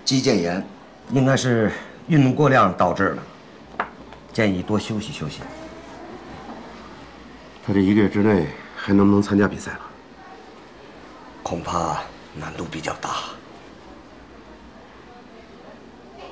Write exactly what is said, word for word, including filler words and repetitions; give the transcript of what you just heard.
肌腱炎，应该是运动过量导致的，建议多休息休息。 他这一个月之内还能不能参加比赛了？ 恐怕难度比较大。